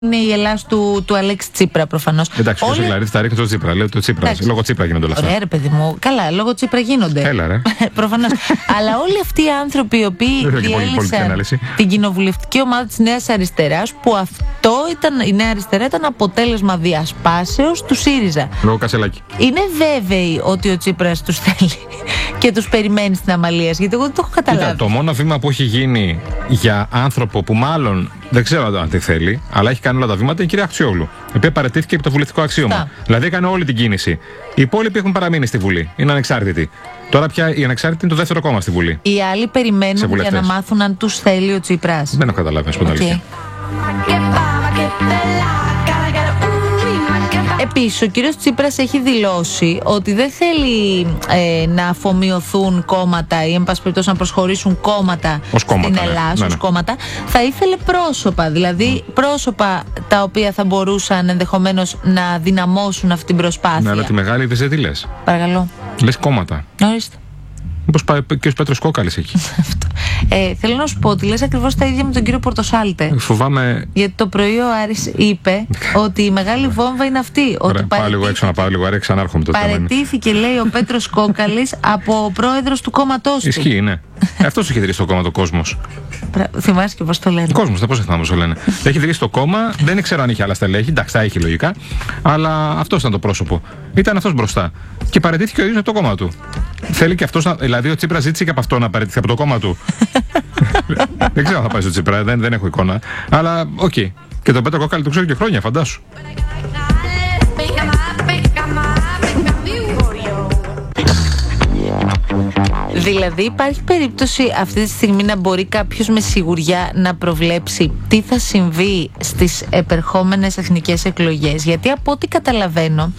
Είναι η Ελλάς του Αλέξη Τσίπρα προφανώς. Εντάξει, όσο κλαρίτη τα ρίχνει στο Τσίπρα. Λέω το Τσίπρα. Λόγω Τσίπρα γίνονται όλα αυτά. Ωραία, ρε παιδί μου. Καλά, λόγω Τσίπρα γίνονται. Έλα, ρε. Προφανώς. Αλλά όλοι αυτοί οι άνθρωποι οι οποίοι διέλυσαν την κοινοβουλευτική ομάδα της Νέας Αριστεράς, που αυτό ήταν, η Νέα Αριστερά ήταν αποτέλεσμα διασπάσεως του ΣΥΡΙΖΑ. Λόγω Κασελάκη. Είναι βέβαιοι ότι ο Τσίπρας τους θέλει και τους περιμένει στην Αμαλίας? Γιατί εγώ δεν το έχω καταλάβει. Κοίτα, το μόνο βήμα που έχει γίνει για άνθρωπο που μάλλον δεν ξέρω αν τι θέλει, αλλά έχει κάνει όλα τα βήματα, είναι η κυρία Αξιόγλου, η οποία παραιτήθηκε από το βουλευτικό αξίωμα. Δηλαδή έκανε όλη την κίνηση. Οι υπόλοιποι έχουν παραμείνει στη Βουλή. Είναι ανεξάρτητοι. Τώρα πια οι ανεξάρτητοι είναι το δεύτερο κόμμα στη Βουλή. Οι άλλοι περιμένουν για να μάθουν αν τους θέλει ο Τσίπρας. Δεν έχω καταλάβει, να σου πω την αλήθεια. Επίσης, ο κύριος Τσίπρας έχει δηλώσει ότι δεν θέλει να αφομοιωθούν κόμματα ή εν πάση περιπτώσει να προσχωρήσουν κόμματα στην Ελλάδα ως κόμματα. Θα ήθελε πρόσωπα, δηλαδή πρόσωπα τα οποία θα μπορούσαν ενδεχομένως να δυναμώσουν αυτή την προσπάθεια. Ναι, αλλά τη μεγάλη δεν τι λες. Παρακαλώ. Λες κόμματα. Ορίστε. Μήπως πάει και ο Πέτρος Κόκαλης εκεί. Θέλω να σου πω ότι λες ακριβώς τα ίδια με τον κύριο Πορτοσάλτε. Φοβάμαι. Γιατί το πρωί ο Άρης είπε ότι η μεγάλη βόμβα είναι αυτή. Ωραία, πάω λίγο έξω να πάω λίγο αέρα, ξανάρχομαι τότε. Παραιτήθηκε, λέει, ο Πέτρος Κόκαλης από πρόεδρος του κόμματός του. Ισχύει, ναι. Αυτός έχει δει στο κόμμα το Κόσμος. Θυμάσαι και πώς το λένε. Κόσμος, δεν πώς θυμάμαι πώς το λένε. Έχει δει στο κόμμα, δεν ξέρω αν είχε άλλα στελέχη, εντάξει, τα έχει λογικά, αλλά αυτός ήταν το πρόσωπο. Ήταν αυτός μπροστά. Και παραιτήθηκε ο ίδιος από το κόμμα του. Θέλει και αυτός, δηλαδή ο Τσίπρας ζήτησε και από αυτό να παραιτηθεί από το κόμμα του. Δεν ξέρω αν θα πάει στο Τσίπρα, δεν έχω εικόνα. Αλλά οκ. Και τον Πέτρο Κόκαλη το ξέρω και χρόνια, φαντάσου. Δηλαδή υπάρχει περίπτωση αυτή τη στιγμή να μπορεί κάποιος με σιγουριά να προβλέψει τι θα συμβεί στις επερχόμενες εθνικές εκλογές? Γιατί από ό,τι καταλαβαίνω,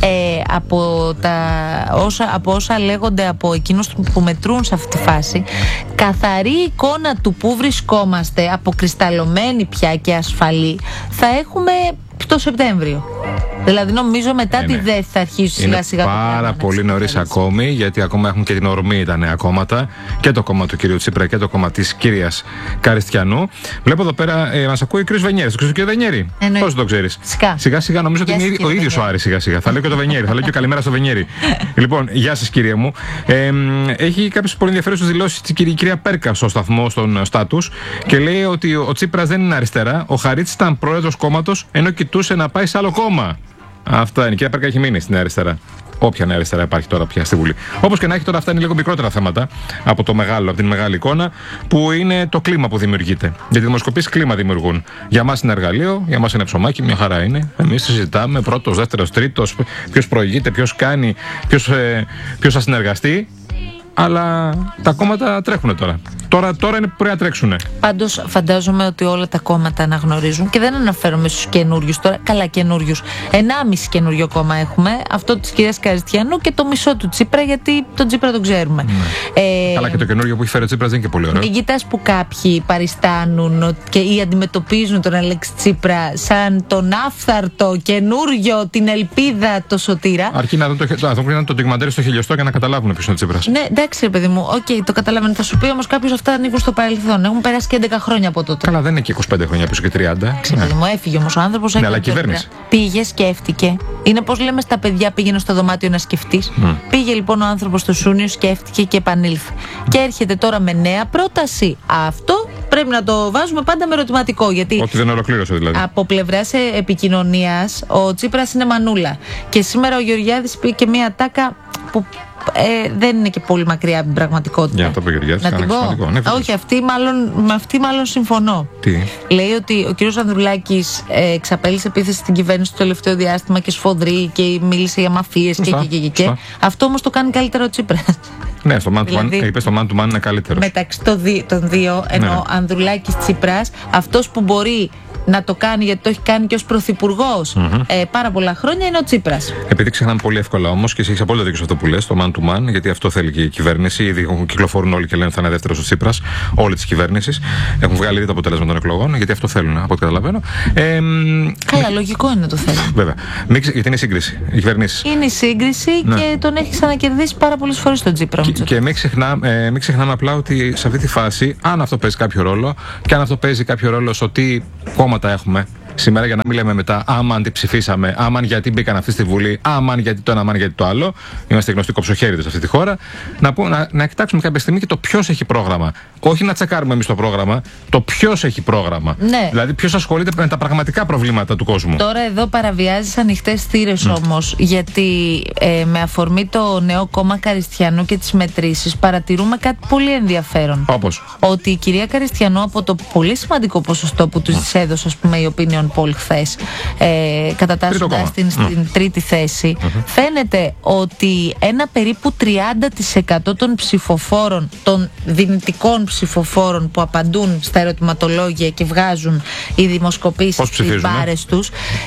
από όσα λέγονται από εκείνους που μετρούν σε αυτή τη φάση, καθαρή εικόνα του που βρισκόμαστε, αποκρισταλωμένη πια και ασφαλή, θα έχουμε το Σεπτέμβριο. Δηλαδή νομίζω μετά τη ΔΕΘ θα αρχίσει σιγά σιγά. Είναι πάρα πολύ νωρίς ακόμη, γιατί ακόμα έχουν και την ορμή τα νέα κόμματα, και το κόμμα του κυρίου Τσίπρα και το κόμμα της κυρίας Καριστιανού. Βλέπω εδώ πέρα, μας ακούει ο κύριος Βενιέρης. Το ξέρεις τον κύριο Βενιέρη? Πώς το ξέρεις? Σιγά σιγά νομίζω ότι είναι ο ίδιος ο Άρης σιγά σιγά. Θα λέω και το Βενιέρη, θα λέω και καλημέρα στο Βενιέρη. Λοιπόν, γεια σας κυρία μου. Έχει κάποιες πολύ ενδιαφέρουσες δηλώσεις της κυρία Πέρκα στο σταθμό, στον Στάτους, και λέει ότι ο Τσίπρας δεν είναι αριστερά. Ο Χαρίτσης ήταν πρόεδρος κόμματος ενώ κοιτούσε να πάει σε άλλο κόμμα. Αυτά είναι. Η κυρία Πέρκα έχει μείνει στην αριστερά. Όποια νέα αριστερά υπάρχει τώρα πια στη Βουλή. Όπως και να έχει, τώρα αυτά είναι λίγο μικρότερα θέματα από την μεγάλη εικόνα, που είναι το κλίμα που δημιουργείται. Γιατί οι δημοσκοπήσεις κλίμα δημιουργούν. Για μας είναι εργαλείο, για μας είναι ψωμάκι, μια χαρά είναι. Εμείς συζητάμε πρώτος, δεύτερος, τρίτος, ποιος προηγείται, ποιος κάνει, ποιος θα συνεργαστεί. Αλλά τα κόμματα τρέχουν τώρα. Τώρα είναι που πρέπει να τρέξουν. Πάντως φαντάζομαι ότι όλα τα κόμματα αναγνωρίζουν, και δεν αναφέρομαι στους καινούριους τώρα, καλά καινούριους. 1,5 καινούριο κόμμα έχουμε, αυτό της κυρίας Καριστιανού και το μισό του Τσίπρα, γιατί τον Τσίπρα τον ξέρουμε. Καλά, και το καινούριο που έχει φέρει ο Τσίπρας δεν είναι και πολύ ωραίο. Μην κοιτάς που κάποιοι παριστάνουν ή αντιμετωπίζουν τον Αλέξη Τσίπρα σαν τον άφθαρτο καινούριο, την ελπίδα, το σωτήρα. Αρκεί να δουν το ντοκιμαντέρ στο χιλιοστό για να καταλάβουν ποιος είναι ο Τσίπρας. Ναι, εντάξει, ρε παιδί μου, το καταλαβαίνω. Θα σου πει όμως κάποιος αυτά ανήκουν στο παρελθόν. Έχουν περάσει και 11 χρόνια από τότε. Καλά, δεν είναι και 25 χρόνια πίσω και 30. Παιδί μου, έφυγε όμως ο άνθρωπος. Ναι, αλλά κυβέρνηση. Πήγε, σκέφτηκε. Είναι πώς λέμε στα παιδιά, πήγαινε στο δωμάτιο να σκεφτείς. Πήγε λοιπόν ο άνθρωπος στο Σούνιο, σκέφτηκε και επανήλθε. Και έρχεται τώρα με νέα πρόταση. Αυτό πρέπει να το βάζουμε πάντα με ερωτηματικό. Γιατί ότι δεν ολοκλήρωσε δηλαδή. Από πλευράς επικοινωνίας ο Τσίπρας είναι μανούλα. Και σήμερα ο Γεωργιάδης πήγε και μία τάκα που δεν είναι και πολύ μακριά από την πραγματικότητα. Για να το πω, Γεωργιάδης, να την πω. Ναι, όχι, με αυτή μάλλον συμφωνώ. Τι? Λέει ότι ο κύριος Ανδρουλάκης εξαπέλυσε επίθεση στην κυβέρνηση το τελευταίο διάστημα και σφοδρή και μίλησε για μαφίες και. Αυτό όμως το κάνει καλύτερα ο Τσίπρας. Ναι, στο man to man, είπε στο man to man είναι καλύτερο. Μεταξύ των δύο, ενώ Ανδρουλάκης Τσίπρας, αυτός που μπορεί να το κάνει, γιατί το έχει κάνει και ως πρωθυπουργός πάρα πολλά χρόνια, είναι ο Τσίπρας. Επειδή ξεχνάμε πολύ εύκολα όμως, και εσύ έχεις απόλυτα δίκιο σε αυτό που λες, το man to man, γιατί αυτό θέλει και η κυβέρνηση. Ήδη κυκλοφορούν όλοι και λένε ότι θα είναι δεύτερος ο Τσίπρας, όλη τη κυβέρνηση. Έχουν βγάλει ήδη το αποτέλεσμα των εκλογών, γιατί αυτό θέλουν, από ό,τι καταλαβαίνω. Καλά, λογικό είναι το θέμα. Βέβαια. Γιατί είναι σύγκριση. Οι κυβερνήσεις. Είναι σύγκριση και τον έχει ξανακερδίσει πάρα πολλές φορές τον Τσίπρα. Και μην ξεχνάμε απλά ότι σε αυτή τη φάση, αν αυτό παίζει κάποιο ρόλο, και αν αυτό παίζει κάποιο ρόλο στο τι κόμματα έχουμε, σήμερα για να μην λέμε μετά άμαν τι ψηφίσαμε, άμαν γιατί μπήκαν αυτοί στη Βουλή, άμαν γιατί το ένα, άμαν γιατί το άλλο. Είμαστε γνωστοί κοψοχέριδες σε αυτή τη χώρα. Να κοιτάξουμε κάποια στιγμή και το ποιος έχει πρόγραμμα. Όχι να τσεκάρουμε εμείς το πρόγραμμα, το ποιος έχει πρόγραμμα. Ναι. Δηλαδή ποιος ασχολείται με τα πραγματικά προβλήματα του κόσμου. Τώρα εδώ παραβιάζεις ανοιχτές θύρες όμως, γιατί με αφορμή το νέο κόμμα Καριστιανού και τις μετρήσεις παρατηρούμε κάτι πολύ ενδιαφέρον. Όπως? Ότι η κυρία Καριστιανού, από το πολύ σημαντικό ποσοστό που τους έδωσε, ας πούμε, η Opinion Poll χθες, κατατάσσοντας την στην τρίτη θέση, φαίνεται ότι ένα περίπου 30% των ψηφοφόρων, των δυνητικών ψηφοφόρων που απαντούν στα ερωτηματολόγια και βγάζουν οι δημοσκοπήσεις στις μπάρες τους,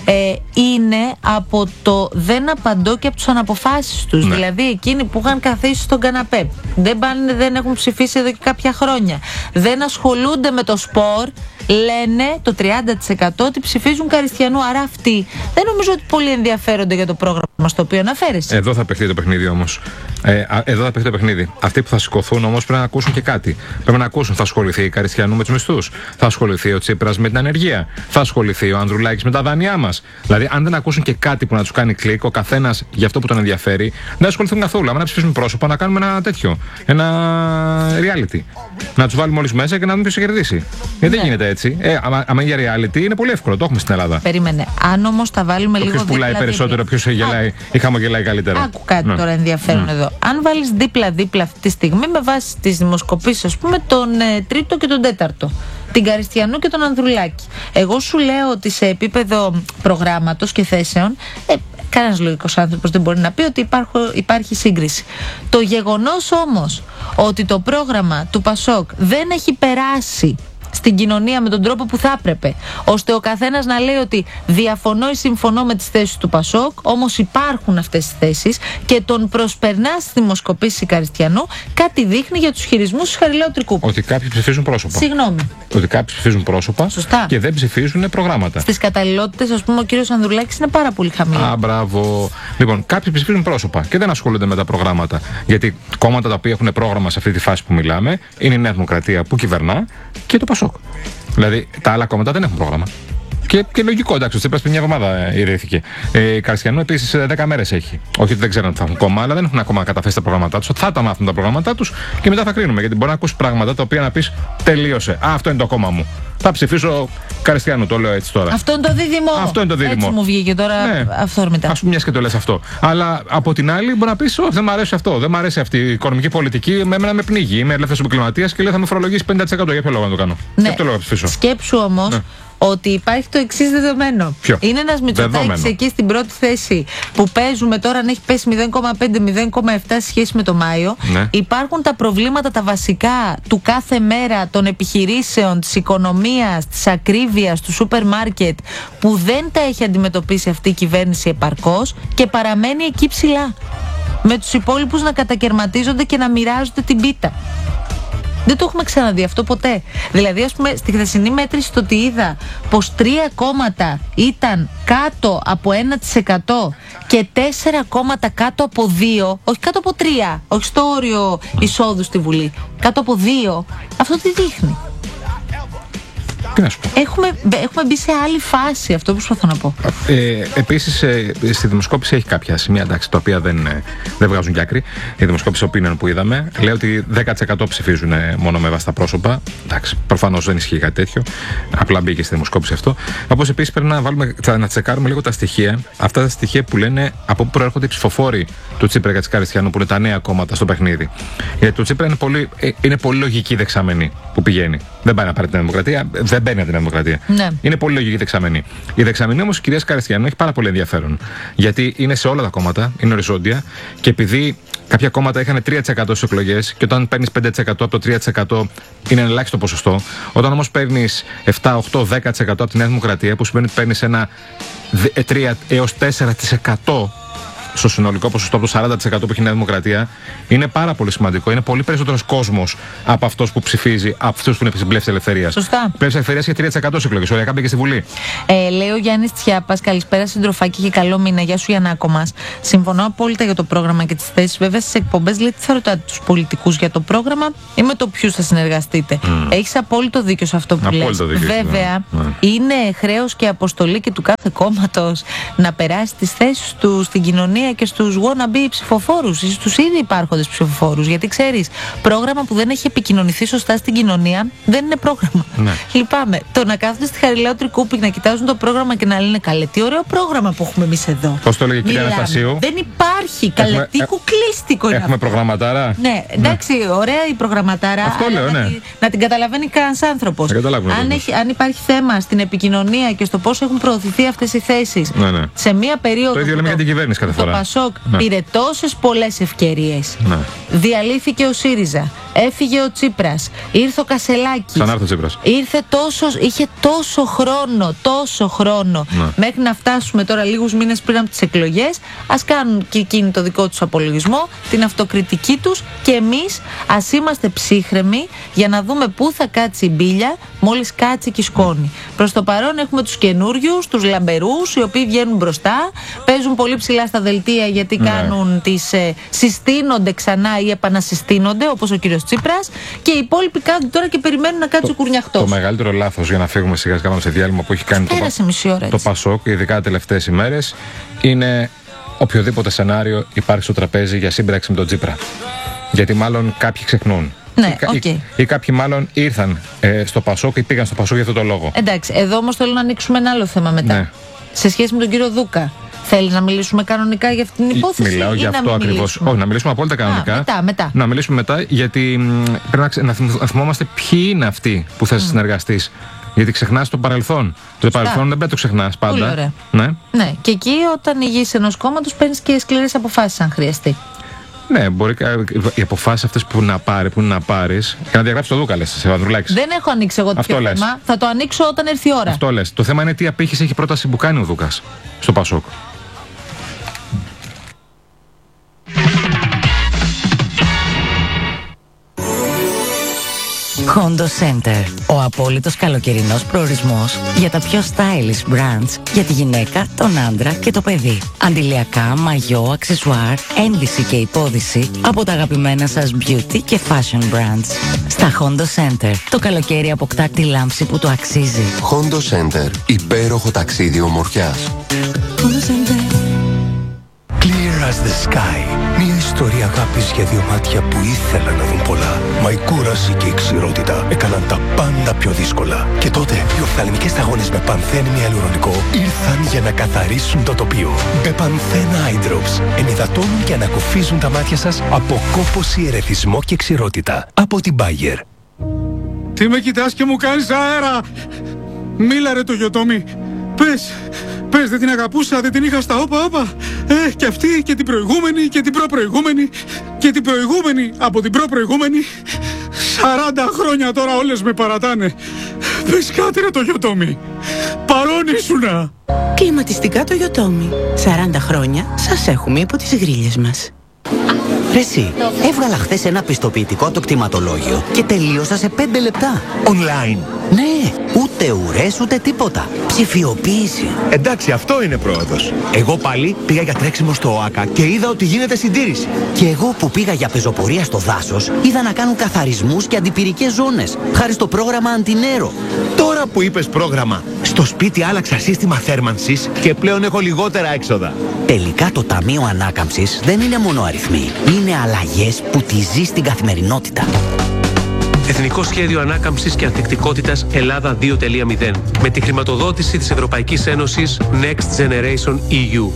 είναι από το δεν απαντώ και από τους αναποφάσεις τους. Ναι. Δηλαδή εκείνοι που είχαν καθίσει στον καναπέ, δεν έχουν ψηφίσει εδώ και κάποια χρόνια, δεν ασχολούνται με το σπορ, λένε το 30% ότι ψηφίζουν Καριστιανού. Άρα αυτοί δεν νομίζω ότι πολύ ενδιαφέρονται για το πρόγραμμα στο οποίο αναφέρεσαι. Εδώ θα παιχτεί το παιχνίδι όμως. Εδώ θα παιχτεί το παιχνίδι. Αυτοί που θα σηκωθούν όμως πρέπει να ακούσουν και κάτι. Πρέπει να ακούσουν. Θα ασχοληθεί η Καριστιανού με τους μισθούς. Θα ασχοληθεί ο Τσίπρας με την ανεργία. Θα ασχοληθεί ο Ανδρουλάκης με τα δάνειά μας. Δηλαδή, αν δεν ακούσουν και κάτι που να τους κάνει κλικ, ο καθένας για αυτό που τον ενδιαφέρει, δεν ασχοληθούν καθόλου. Αν να ψηφίσουν πρόσωπα, να κάνουμε ένα τέτοιο. Ένα reality. Να τους βάλουμε όλους μέσα και να δούμε ποιος θα κερδίσει. Γιατί δεν γίνεται έτσι. Αν για reality είναι πολύ εύκολο. Το έχουμε στην Ελλάδα. Περίμενε. Αν όμως τα βάλουμε λίγο. Ποιος πουλάει περισσότερο, ποιος γελάει ή χαμογελάει καλύτερα. Άκου κάτι τώρα ενδιαφέρον εδώ. Αν βάλεις δίπλα-δίπλα αυτή τη στιγμή, με βάση τις δημοσκοπήσεις, ας πούμε, τον τρίτο και τον τέταρτο, την Καριστιανού και τον Ανδρουλάκη, εγώ σου λέω ότι σε επίπεδο προγράμματος και θέσεων, κανένας λογικός άνθρωπος δεν μπορεί να πει ότι υπάρχει σύγκριση. Το γεγονός όμως ότι το πρόγραμμα του Πασόκ δεν έχει περάσει στην κοινωνία με τον τρόπο που θα έπρεπε, ώστε ο καθένας να λέει ότι διαφωνώ ή συμφωνώ με τις θέσεις του Πασόκ, όμως υπάρχουν αυτές τις θέσεις και τον προσπερνά στη δημοσκοπήση Καριστιανού, κάτι δείχνει για τους χειρισμούς του Χαριλάου Τρικούπη. Ότι κάποιοι ψηφίζουν πρόσωπα. Συγγνώμη. Ότι κάποιοι ψηφίζουν πρόσωπα. Σωστά. Και δεν ψηφίζουν προγράμματα. Στις καταλληλότητες, ας πούμε, ο κύριος Ανδρουλάκης είναι πάρα πολύ χαμηλό. Α, μπράβο. Λοιπόν, κάποιοι ψηφίζουν πρόσωπα και δεν ασχολούνται με τα προγράμματα. Γιατί κόμματα τα οποία έχουν πρόγραμμα σε αυτή τη φάση που μιλάμε είναι η Νέα Δημοκρατία που κυβερνά και το Πασόκ. Δηλαδή τα άλλα κόμματα δεν έχουν πρόγραμμα. Και λογικό, εντάξει, ο Τσίπρας πριν μια εβδομάδα ηρέθηκε. Η Καριστιανού επίσης 10 μέρες έχει. Όχι ότι δεν ξέρουν ότι θα έχουν κόμμα, αλλά δεν έχουν ακόμα καταθέσει τα προγράμματά τους. Θα τα μάθουν τα προγράμματά τους και μετά θα κρίνουμε. Γιατί μπορεί να ακούσει πράγματα τα οποία να πει τελείωσε. Αυτό είναι το κόμμα μου. Θα ψηφίσω Καριστιανού, το λέω έτσι τώρα. Αυτό είναι το δίδυμο. Αυτό είναι το δίδυμο. Έτσι μου βγήκε τώρα, ναι, αυθόρμητα. Ας πούμε, μιας και το λες αυτό. Αλλά από την άλλη μπορεί να πει: όχι, δεν μου αρέσει αυτό. Δεν μου αρέσει αυτή η οικονομική πολιτική. Εμένα με πνίγει. Είμαι ελεύθερος επαγγελματίας και λέω θα με φορολογήσει 50%. Για ποιο λόγο να το κάνω. Ναι. Για ποιο λόγο να ψηφίσω. Σκέψου όμως. Ναι. Ότι υπάρχει το εξής δεδομένο. Ποιο? Είναι ένας Μητσοτάκης εκεί στην πρώτη θέση που παίζουμε τώρα, αν έχει πέσει 0,5-0,7 σχέση με το Μάιο. Ναι. Υπάρχουν τα προβλήματα τα βασικά του κάθε μέρα των επιχειρήσεων, της οικονομίας, της ακρίβειας, του σούπερ μάρκετ, που δεν τα έχει αντιμετωπίσει αυτή η κυβέρνηση επαρκώς και παραμένει εκεί ψηλά. Με τους υπόλοιπους να κατακαιρματίζονται και να μοιράζονται την πίτα. Δεν το έχουμε ξαναδεί αυτό ποτέ. Δηλαδή, ας πούμε, στη χθεσινή μέτρηση το ότι είδα πως 3 κόμματα ήταν κάτω από 1% και 4 κόμματα κάτω από 2, όχι κάτω από 3, όχι στο όριο εισόδου στη Βουλή, κάτω από 2, αυτό τι δείχνει? Τι να σου πω. Έχουμε μπει σε άλλη φάση, αυτό που προσπαθώ να πω. Επίσης, στη δημοσκόπηση έχει κάποια σημεία, εντάξει, τα οποία δεν βγάζουν κι άκρη. Η δημοσκόπηση Opinion που είδαμε λέει ότι 10% ψηφίζουν μόνο με βάση τα πρόσωπα. Εντάξει, προφανώς δεν ισχύει κάτι τέτοιο. Απλά μπήκε στη δημοσκόπηση αυτό. Όπως επίσης πρέπει να τσεκάρουμε λίγο τα στοιχεία. Αυτά τα στοιχεία που λένε από πού προέρχονται οι ψηφοφόροι του Τσίπρα και της Καριστιανού, που είναι τα νέα κόμματα στο παιχνίδι. Γιατί το Τσίπρα είναι πολύ λογική δεξαμενή που πηγαίνει. Δεν πάει να πάρει την Δημοκρατία, δεν μπαίνει από την Δημοκρατία. Ναι. Είναι πολύ λογική δεξαμενή. Η δεξαμενή όμως, κυρία Καριστιανού, έχει πάρα πολύ ενδιαφέρον. Γιατί είναι σε όλα τα κόμματα, είναι οριζόντια και επειδή κάποια κόμματα είχαν 3% στις εκλογές και όταν παίρνεις 5% από το 3% είναι ένα ελάχιστο ποσοστό. Όταν όμως παίρνεις 7, 8, 10% από τη Νέα Δημοκρατία, που σημαίνει ότι παίρνεις ένα 3 έως 4%. στο συνολικό ποσοστό από το 40% που έχει η Νέα Δημοκρατία, είναι πάρα πολύ σημαντικό. Είναι πολύ περισσότερος κόσμος από αυτός που ψηφίζει, από αυτούς που είναι στην πλεύση ελευθερίας. Σωστά. Η πλεύση ελευθερίας για 3% στις εκλογές. Οριακά μπήκε στη Βουλή. Λέει ο Γιάννης Τσιάπας, καλησπέρα συντροφάκι και καλό μήνα. Γεια σου Γιαννάκο μας. Συμφωνώ απόλυτα για το πρόγραμμα και τις θέσεις. Βέβαια στις εκπομπές λέει τι θα ρωτάτε τους πολιτικούς για το πρόγραμμα ή με το ποιους θα συνεργαστείτε. Έχεις απόλυτο δίκιο σε αυτό που λες. Βέβαια, είναι χρέος και αποστολή και του κάθε κόμματος να περάσει τις θέσεις του στην κοινωνία και στους wannabe ψηφοφόρους ή στους ήδη υπάρχοντες ψηφοφόρους. Γιατί ξέρεις, πρόγραμμα που δεν έχει επικοινωνηθεί σωστά στην κοινωνία δεν είναι πρόγραμμα. Ναι. Λυπάμαι. Το να κάθονται στη Χαριλάου Κούπη να κοιτάζουν το πρόγραμμα και να λένε καλέ, τι ωραίο πρόγραμμα που έχουμε εμείς εδώ. Πώς το έλεγε η κυρία Αναστασίου. Δεν υπάρχει. Καλέ, τι κουκλίστικο είναι. Έχουμε προγραμματάρα. Ναι, εντάξει, ωραία η προγραμματάρα. Αυτό λέω, ναι. Να την καταλαβαίνει κανένας άνθρωπος. Αν υπάρχει θέμα στην επικοινωνία και στο πώς έχουν προωθηθεί αυτές οι θέσεις σε μία περίοδο. Το ίδιο λέμε για την κυβέρνηση κάθε φορά. Το Πασόκ πήρε τόσες πολλές ευκαιρίες. Διαλύθηκε ο ΣΥΡΙΖΑ. Έφυγε ο Τσίπρας. Ήρθε ο Κασελάκης. Ξανάρθε ο Τσίπρας. Είχε τόσο χρόνο μέχρι να φτάσουμε τώρα λίγους μήνες πριν από τις εκλογές. Ας κάνουν και εκείνοι το δικό τους απολογισμό, την αυτοκριτική τους και εμείς ας είμαστε ψύχρεμοι για να δούμε πού θα κάτσει η μπίλια μόλις κάτσει και η σκόνη. Προς το παρόν έχουμε τους καινούριους, τους λαμπερούς, οι οποίοι βγαίνουν μπροστά, παίζουν πολύ ψηλά στα δελτία γιατί κάνουν συστήνονται ξανά ή επανασυστήνονται όπως ο κύριος Τσίπρας και οι υπόλοιποι κάνουν τώρα και περιμένουν να κάτσει ο κουρνιαχτός. Το μεγαλύτερο λάθος για να φύγουμε σιγά σιγά σε διάλειμμα που έχει κάνει το Πασόκ, ειδικά τις τελευταίες ημέρες, είναι οποιοδήποτε σενάριο υπάρχει στο τραπέζι για σύμπραξη με τον Τσίπρα. Γιατί μάλλον κάποιοι ξεχνούν. Ναι, ή κάποιοι μάλλον ήρθαν στο Πασόκ ή πήγαν στο Πασόκ για αυτό το λόγο. Εντάξει, εδώ όμως θέλω να ανοίξουμε ένα άλλο θέμα μετά. Ναι. Σε σχέση με τον κύριο Δούκα. Θέλει να μιλήσουμε κανονικά για αυτή την υπόθεση? Μιλάω για αυτό ακριβώς. Όχι, να μιλήσουμε απόλυτα κανονικά. Μετά. Να μιλήσουμε μετά, γιατί πρέπει να θυμόμαστε ποιοι είναι αυτοί που θα συνεργαστείς. Γιατί ξεχνάς το παρελθόν. Το παρελθόν δεν πρέπει να το ξεχνάς πάντα. Πολύ ωραία. Ναι, και εκεί όταν ηγείς ενός κόμματος παίρνεις και σκληρές αποφάσεις αν χρειαστεί. Ναι, μπορεί οι αποφάσεις αυτές που είναι να πάρεις και να διαγράψεις το Δούκα, λες, σε Βανδρουλάκης. Δεν έχω ανοίξει εγώ τέτοιο θέμα. Θα το ανοίξω όταν έρθει η ώρα. Αυτό λες. Το θέμα είναι τι απήχηση έχει η πρόταση που κάνει ο Δούκας στο Πασόκ. Hondo Center. Ο απόλυτος καλοκαιρινός προορισμός για τα πιο stylish brands για τη γυναίκα, τον άντρα και το παιδί. Αντιλιακά, μαγιό, αξεσουάρ, ένδυση και υπόδυση από τα αγαπημένα σας beauty και fashion brands. Στα Hondo Center το καλοκαίρι αποκτά τη λάμψη που το αξίζει. Hondo Center. Υπέροχο ταξίδι ομορφιάς. Hondo Center. Clear as the sky. Μια ιστορία αγάπης για δύο μάτια που ήθελαν να δουν πολλά. Μα η κούραση και η ξηρότητα έκαναν τα πάντα πιο δύσκολα. Και τότε οι οφθαλμικές σταγόνες με πανθένη ιαλουρονικό ήρθαν για να καθαρίσουν το τοπίο. Μπεπανθένα Eye Drops ενυδατώνουν και ανακουφίζουν τα μάτια σας από κόπωση, ερεθισμό και ξηρότητα. Από την Bayer. Τι με κοιτάς και μου κάνεις αέρα? Μίλα ρε το γιοτόμι. Πες, δεν την αγαπούσα, δεν την είχα στα όπα. Και αυτή και την προηγούμενη και την προπροηγούμενη και την προηγούμενη από την προπροηγούμενη. 40 χρόνια τώρα όλες με παρατάνε. Πες κάτι ρε το γιοτόμι. Παρόν ήσουνα. Κλιματιστικά το γιοτόμι. 40 χρόνια σας έχουμε υπό τις γρίλες μας. Εσύ, έβγαλα χθες ένα πιστοποιητικό από το κτηματολόγιο και τελείωσα σε 5 λεπτά. Online. Ναι, ούτε ουρές ούτε τίποτα. Ψηφιοποίηση. Εντάξει, αυτό είναι πρόοδος. Εγώ πάλι πήγα για τρέξιμο στο ΟΑΚΑ και είδα ότι γίνεται συντήρηση. Και εγώ που πήγα για πεζοπορία στο δάσος, είδα να κάνουν καθαρισμούς και αντιπυρικές ζώνες, χάρη στο πρόγραμμα Αντινέρο. Τώρα που είπες πρόγραμμα, στο σπίτι άλλαξα σύστημα θέρμανσης και πλέον έχω λιγότερα έξοδα. Τελικά το Ταμείο Ανάκαμψης δεν είναι μόνο αριθμοί. Είναι αλλαγές που τη ζει στην καθημερινότητα. Εθνικό Σχέδιο Ανάκαμψης και Ανθεκτικότητας Ελλάδα 2.0 με τη χρηματοδότηση της Ευρωπαϊκής Ένωσης Next Generation EU.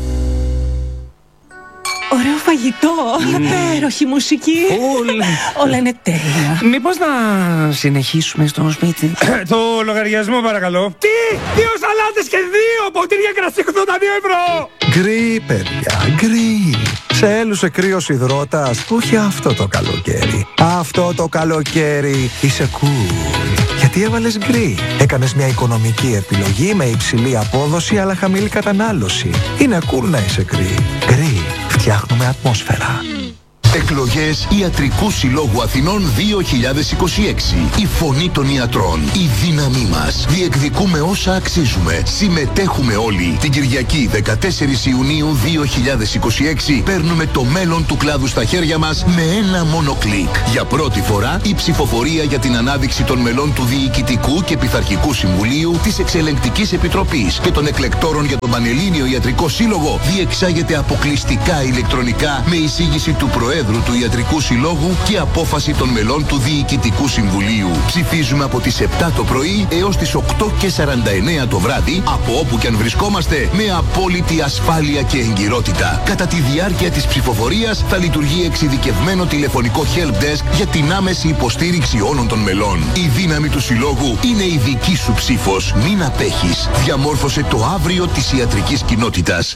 Ωραίο φαγητό, υπέροχη μουσική. Όλα είναι τέλεια. Μήπως να συνεχίσουμε στο σπίτι? Το λογαριασμό παρακαλώ. Τι! 2 σαλάτες και 2 ποτήρια κρασί 82 ευρώ! Γκρι, παιδιά, γκρι. Σε έλουσε κρύος υδρότας? Όχι αυτό το καλοκαίρι. Αυτό το καλοκαίρι είσαι cool. Γιατί έβαλες γκρι. Έκανες μια οικονομική επιλογή με υψηλή απόδοση αλλά χαμηλή κατανάλωση. Είναι cool να είσαι γκρι. Γκρι. Φτιάχνουμε ατμόσφαιρα. Εκλογές Ιατρικού Συλλόγου Αθηνών 2026. Η φωνή των ιατρών. Η δύναμή μας. Διεκδικούμε όσα αξίζουμε. Συμμετέχουμε όλοι. Την Κυριακή 14 Ιουνίου 2026 παίρνουμε το μέλλον του κλάδου στα χέρια μας με ένα μόνο κλικ. Για πρώτη φορά η ψηφοφορία για την ανάδειξη των μελών του Διοικητικού και Πειθαρχικού Συμβουλίου, της Εξελεγκτικής Επιτροπής και των εκλεκτόρων για τον Πανελλήνιο Ιατρικό Σύλλογο διεξάγεται αποκλειστικά ηλεκτρονικά με εισήγηση του Προέδρου του Ιατρικού Συλλόγου και απόφαση των μελών του Διοικητικού Συμβουλίου. Ψηφίζουμε από τις 7 το πρωί έως τις 8:49 το βράδυ, από όπου και αν βρισκόμαστε, με απόλυτη ασφάλεια και εγκυρότητα. Κατά τη διάρκεια της ψηφοφορίας θα λειτουργεί εξειδικευμένο τηλεφωνικό helpdesk για την άμεση υποστήριξη όλων των μελών. Η δύναμη του Συλλόγου είναι η δική σου ψήφος. Μην απέχεις. Διαμόρφωσε το αύριο της ιατρικής κοινότητας.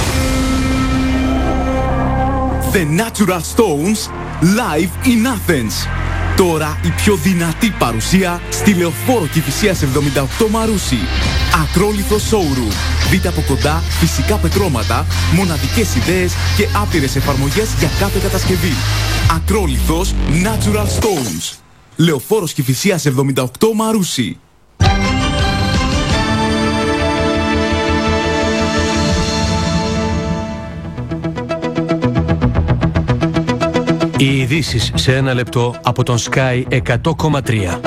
The Natural Stones live in Athens. Τώρα η πιο δυνατή παρουσία στη Λεωφόρο Κηφισίας 78 Μαρούσι. Ακρόλιθο showroom. Δείτε από κοντά φυσικά πετρώματα, μοναδικές ιδέες και άπειρες εφαρμογές για κάθε κατασκευή. Ακρόλιθος Natural Stones. Λεωφόρος Κηφισίας 78 Μαρούσι. Οι ειδήσεις σε ένα λεπτό από τον Sky 100,3.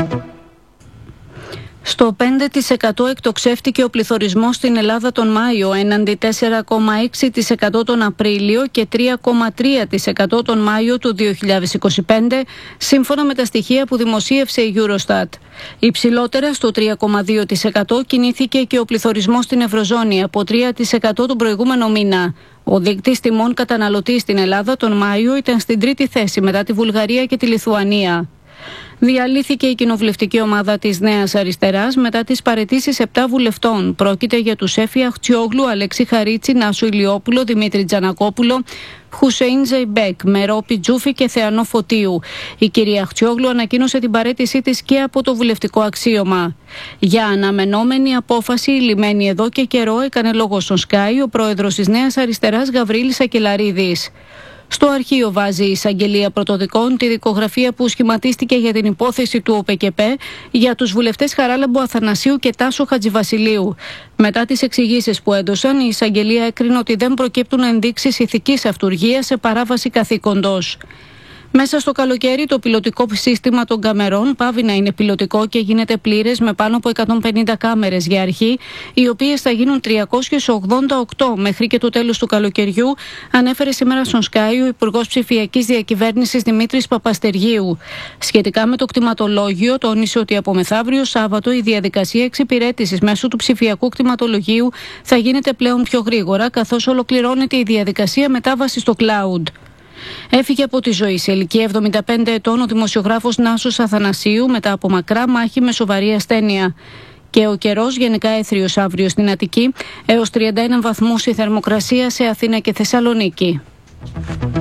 Στο 5% εκτοξεύτηκε ο πληθωρισμός στην Ελλάδα τον Μάιο, έναντι 4,6% τον Απρίλιο και 3,3% τον Μάιο του 2025, σύμφωνα με τα στοιχεία που δημοσίευσε η Eurostat. Υψηλότερα, στο 3,2% κινήθηκε και ο πληθωρισμός στην Ευρωζώνη, από 3% τον προηγούμενο μήνα. Ο δείκτης τιμών καταναλωτή στην Ελλάδα τον Μάιο ήταν στην τρίτη θέση μετά τη Βουλγαρία και τη Λιθουανία. Διαλύθηκε η κοινοβουλευτική ομάδα της Νέας Αριστεράς μετά τις παραιτήσεις 7 βουλευτών. Πρόκειται για τους Έφη Αχτσιόγλου, Αλέξη Χαρίτσι, Νάσου Ηλιόπουλο, Δημήτρη Τζανακόπουλο, Χουσέιν Ζεϊμπέκ, Μερόπη Τζούφη και Θεανό Φωτίου. Η κυρία Αχτσιόγλου ανακοίνωσε την παραίτησή της και από το βουλευτικό αξίωμα. Για αναμενόμενη απόφαση, λυμμένη εδώ και καιρό, έκανε λόγο στον Sky ο πρόεδρος της Νέας Αριστεράς Γαβρίλης Ακελαρίδης. Στο αρχείο βάζει η εισαγγελία πρωτοδικών τη δικογραφία που σχηματίστηκε για την υπόθεση του ΟΠΕΚΕΠΕ για τους βουλευτές Χαράλαμπο Αθανασίου και Τάσο Χατζηβασιλείου. Μετά τις εξηγήσεις που έδωσαν, η εισαγγελία έκρινε ότι δεν προκύπτουν ενδείξσεις ηθικής αυτουργίας σε παράβαση καθήκοντος. Μέσα στο καλοκαίρι, το πιλωτικό σύστημα των καμερών πάβει να είναι πιλωτικό και γίνεται πλήρες με πάνω από 150 κάμερες για αρχή, οι οποίες θα γίνουν 388 μέχρι και το τέλος του καλοκαιριού, ανέφερε σήμερα στον Sky ο Υπουργός Ψηφιακής Διακυβέρνησης Δημήτρης Παπαστεργίου. Σχετικά με το κτηματολόγιο, τόνισε ότι από μεθαύριο Σάββατο η διαδικασία εξυπηρέτησης μέσω του ψηφιακού κτηματολογίου θα γίνεται πλέον πιο γρήγορα, καθώς ολοκληρώνεται η διαδικασία μετάβασης στο cloud. Έφυγε από τη ζωή σε ηλικία 75 ετών ο δημοσιογράφος Νάσος Αθανασίου μετά από μακρά μάχη με σοβαρή ασθένεια. Και ο καιρός γενικά έθριος αύριο στην Αττική, έως 31 βαθμούς η θερμοκρασία σε Αθήνα και Θεσσαλονίκη.